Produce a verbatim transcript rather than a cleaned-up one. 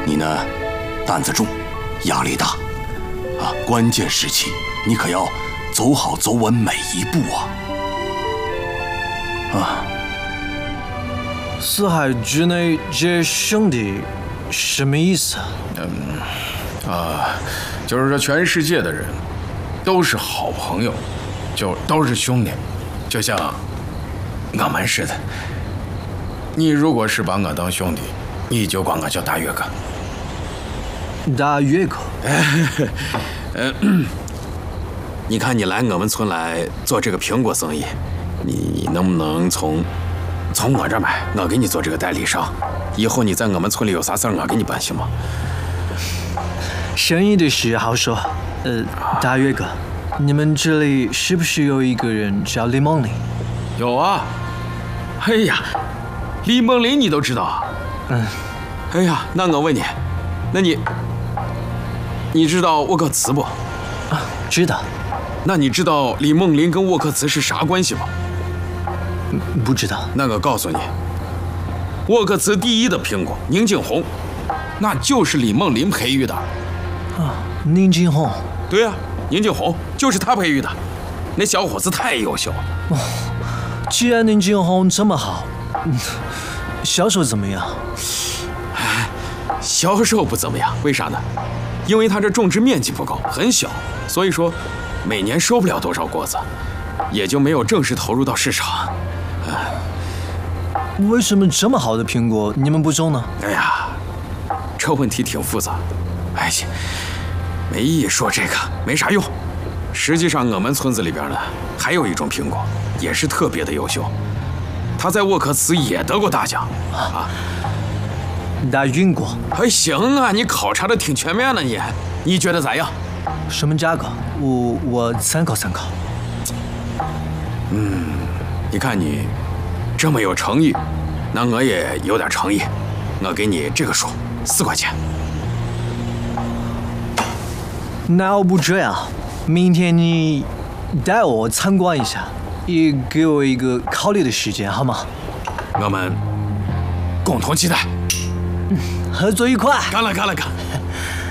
你呢，担子重，压力大，啊，关键时期你可要走好走稳每一步啊！啊， 四海之内皆兄弟，什么意思？ 嗯，啊，就是说全世界的人都是好朋友，就都是兄弟，就像我们似的。你如果是把我当兄弟，你就管我叫大岳哥。 大岳哥， 嗯，你看你来我们村来做这个苹果生意，你能不能从从我这儿买，我给你做这个代理商，以后你在我们村里有啥事儿，我给你办，行吗？ 生意的事好说。呃，大岳哥，你们这里是不是有一个人叫李梦林？ 有啊。哎呀，李梦林你都知道啊？ 嗯。 哎呀，那我问你，那你你知道沃克茨不？ 啊，知道。 那你知道李梦林跟沃克茨是啥关系吗？ 不知道。 那我告诉你，沃克茨第一的苹果宁静红，那就是李梦林培育的。 啊，宁静红。 对呀、啊，宁静红就是他培育的。那小伙子太优秀了。 哦，既然宁静红这么好，嗯，销售怎么样？ 哎，销售不怎么样，为啥呢？因为他这种植面积不高，很小，所以说每年收不了多少果子，也就没有正式投入到市场。哎， 为什么这么好的苹果你们不种呢？ 哎呀，这问题挺复杂。哎呀，没意义说这个，没啥用。实际上，我们村子里边呢，还有一种苹果，也是特别的优秀，它在沃克茨也得过大奖啊。 大云果。 还行啊，你考察的挺全面的，你你觉得咋样？ 什么价格？我我参考参考。 嗯，你看你这么有诚意，那我也有点诚意，我给你这个数，四块钱。 那要不这样，明天你带我参观一下，也给我一个考虑的时间，好吗？ 我们共同期待。 合作愉快。 干了，干了，干了。